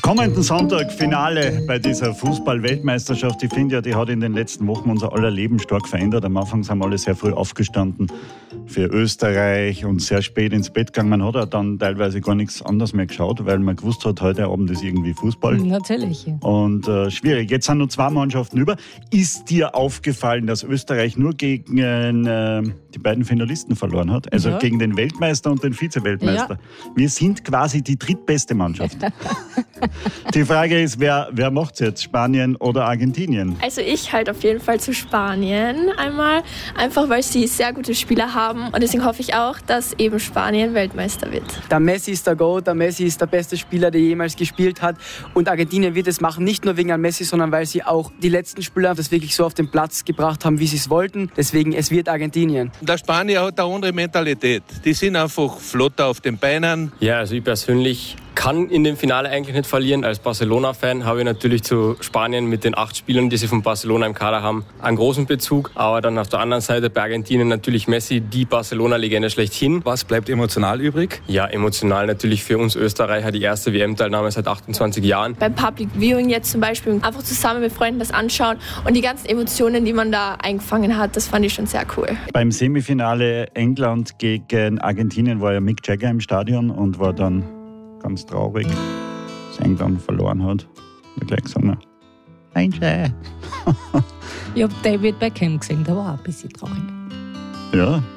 Kommenden Sonntag Finale bei dieser Fußball-Weltmeisterschaft. Ich finde ja, die hat in den letzten Wochen unser aller Leben stark verändert. Am Anfang sind wir alle sehr früh aufgestanden für Österreich und sehr spät ins Bett gegangen. Man hat ja dann teilweise gar nichts anderes mehr geschaut, weil man gewusst hat, heute Abend ist irgendwie Fußball. Natürlich. Und schwierig. Jetzt sind nur 2 Mannschaften über. Ist dir aufgefallen, dass Österreich nur gegen die beiden Finalisten verloren hat? Also gegen den Weltmeister und den Vize-Weltmeister. Ja. Wir sind quasi die drittbeste Mannschaft. Die Frage ist, wer macht es jetzt? Spanien oder Argentinien? Also ich halt auf jeden Fall zu Spanien einmal. Einfach weil sie sehr gute Spieler haben. Und deswegen hoffe ich auch, dass eben Spanien Weltmeister wird. Der Messi ist der GOAT, der Messi ist der beste Spieler, der jemals gespielt hat. Und Argentinien wird es machen, nicht nur wegen Messi, sondern weil sie auch die letzten Spieler das wirklich so auf den Platz gebracht haben, wie sie es wollten. Deswegen, es wird Argentinien. Der Spanier hat eine andere Mentalität. Die sind einfach flotter auf den Beinen. Ja, also ich persönlich kann in dem Finale eigentlich nicht verlieren. Als Barcelona-Fan habe ich natürlich zu Spanien mit den 8 Spielern, die sie von Barcelona im Kader haben, einen großen Bezug. Aber dann auf der anderen Seite bei Argentinien natürlich Messi, die Barcelona-Legende schlechthin. Was bleibt emotional übrig? Ja, emotional natürlich für uns Österreicher die erste WM-Teilnahme seit 28 Jahren. Beim Public Viewing jetzt zum Beispiel einfach zusammen mit Freunden das anschauen und die ganzen Emotionen, die man da eingefangen hat, das fand ich schon sehr cool. Beim Semifinale England gegen Argentinien war ja Mick Jagger im Stadion und war dann ganz traurig, dass England verloren hat. Ich gleich gesungen. Ich habe David Beckham gesehen, der war auch ein bisschen traurig. Ja,